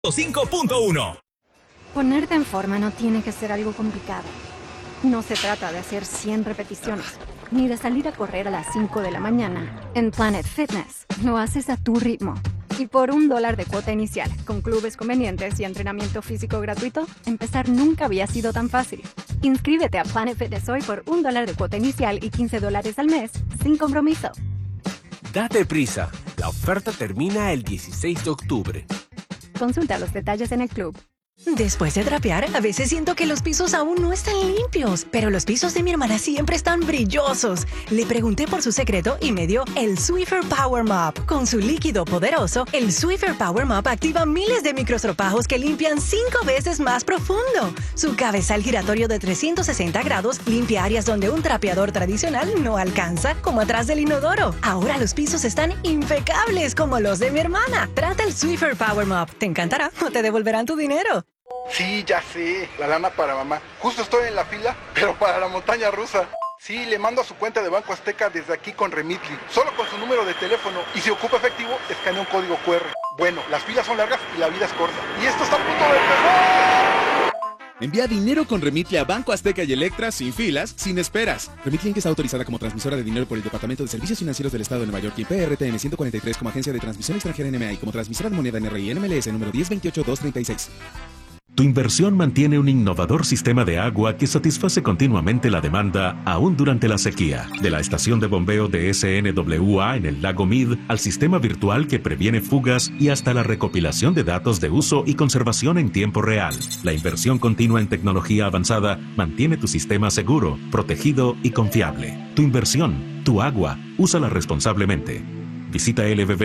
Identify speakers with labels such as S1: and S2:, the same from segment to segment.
S1: 5.1.
S2: Ponerte en forma no tiene que ser algo complicado. No se trata de hacer 100 repeticiones, ni de salir a correr a las 5 de la mañana. En Planet Fitness lo haces a tu ritmo. Y por $1 de cuota inicial, con clubes convenientes y entrenamiento físico gratuito, empezar nunca había sido tan fácil. Inscríbete a Planet Fitness hoy por $1 de cuota inicial y $15 al mes, sin compromiso.
S3: Date prisa. La oferta termina el 16 de octubre.
S2: Consulta los detalles en el club.
S4: Después de trapear, a veces siento que los pisos aún no están limpios, pero los pisos de mi hermana siempre están brillosos. Le pregunté por su secreto y me dio el Swiffer Power Mop. Con su líquido poderoso, el Swiffer Power Mop activa miles de microstropajos que limpian 5 veces más profundo. Su cabezal giratorio de 360 grados limpia áreas donde un trapeador tradicional no alcanza, como atrás del inodoro. Ahora los pisos están impecables como los de mi hermana. Trata el Swiffer Power Mop. Te encantará o te devolverán tu dinero.
S5: Sí, ya sé, la lana para mamá. Justo estoy en la fila, pero para la montaña rusa. Sí, le mando a su cuenta de Banco Azteca desde aquí con Remitly, solo con su número de teléfono. Y si ocupa efectivo, escanea un código QR. Bueno, las filas son largas y la vida es corta. Y esto está a punto de empezar.
S6: Envía dinero con Remitly a Banco Azteca y Electra sin filas, sin esperas. Remitly Inc. está autorizada como transmisora de dinero por el Departamento de Servicios Financieros del Estado de Nueva York y PRTN 143 como agencia de transmisión extranjera NMA y como transmisora de moneda NRI NMLS número 1028236.
S7: Tu inversión mantiene un innovador sistema de agua que satisface continuamente la demanda, aún durante la sequía. De la estación de bombeo de SNWA en el lago Mead al sistema virtual que previene fugas y hasta la recopilación de datos de uso y conservación en tiempo real. La inversión continua en tecnología avanzada mantiene tu sistema seguro, protegido y confiable. Tu inversión, tu agua, úsala responsablemente. Visita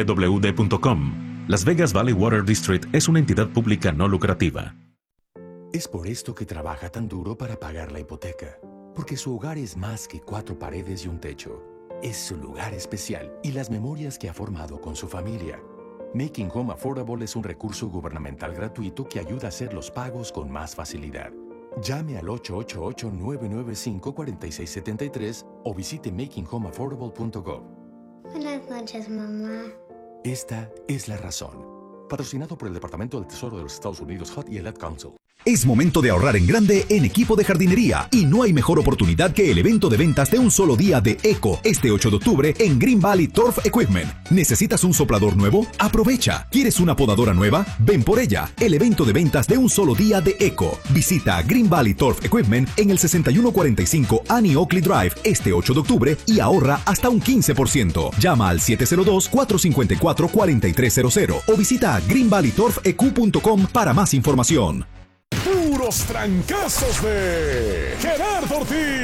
S7: lbbwd.com. Las Vegas Valley Water District es una entidad pública no lucrativa.
S8: Es por esto que trabaja tan duro para pagar la hipoteca. Porque su hogar es más que 4 paredes y un techo. Es su lugar especial y las memorias que ha formado con su familia. Making Home Affordable es un recurso gubernamental gratuito que ayuda a hacer los pagos con más facilidad. Llame al 888-995-4673 o visite makinghomeaffordable.gov.
S9: Buenas noches, mamá.
S8: Esta es la razón. Patrocinado por el Departamento del Tesoro de los Estados Unidos, HUD y el Ad Council.
S10: Es momento de ahorrar en grande en equipo de jardinería y no hay mejor oportunidad que el evento de ventas de un solo día de ECO este 8 de octubre en Green Valley Turf Equipment. ¿Necesitas un soplador nuevo? Aprovecha. ¿Quieres una podadora nueva? Ven por ella. El evento de ventas de un solo día de ECO. Visita Green Valley Turf Equipment en el 6145 Annie Oakley Drive este 8 de octubre y ahorra hasta un 15%. Llama al 702-454-4300 o visita greenvalleyturfeq.com para más información.
S11: Puros trancazos de Gerardo Ortiz.